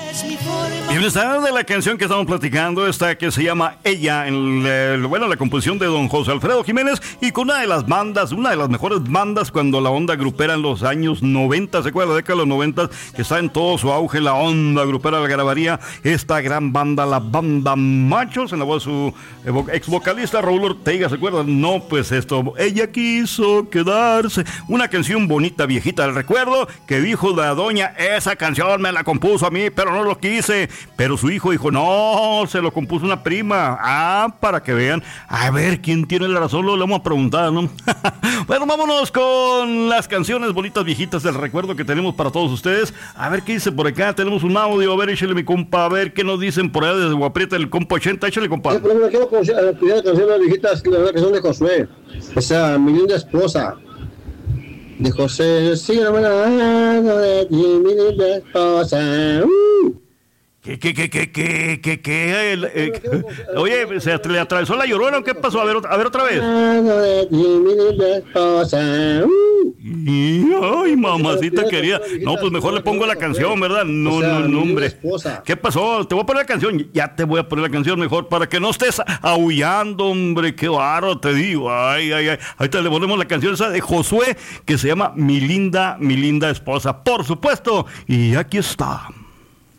Y esta de la canción que estamos platicando, esta que se llama Ella, la composición de don José Alfredo Jiménez, y con una de las mejores bandas cuando la onda grupera en los años 90, ¿se acuerda? La década de los 90, que está en todo su auge, la onda grupera de la Garabaría, esta gran banda, la banda Machos, en la voz de su ex vocalista Raúl Ortega, ¿se acuerdan? No, pues esto, Ella quiso quedarse, una canción bonita, viejita del recuerdo, que dijo la doña, esa canción me la compuso a mí, pero no lo quise. Pero su hijo dijo, no, se lo compuso una prima. Para que vean. A ver, ¿quién tiene la razón? Lo vamos a preguntar, ¿no? Bueno, vámonos con las canciones bonitas viejitas del recuerdo que tenemos para todos ustedes. A ver qué dice por acá. Tenemos un audio. A ver, échale mi compa. A ver qué nos dicen por allá desde Guaprieta, el compa 80. Échale, compa. Yo quiero escuchar canciones viejitas, la canción de Josué. Esa, Mi linda esposa. De José. Sí, hermano, de ti, mi linda esposa. Oye, ¿se le atravesó la llorona? ¿Qué pasó? A ver otra vez. Ay, mamacita querida. No, pues mejor le pongo la canción, ¿verdad? No, hombre. ¿Qué pasó? Te voy a poner la canción. Ya te voy a poner la canción mejor para que no estés aullando, hombre. Qué barro, te digo. Ay. Ahorita le ponemos la canción esa de Josué que se llama Mi linda esposa. Por supuesto. Y aquí está.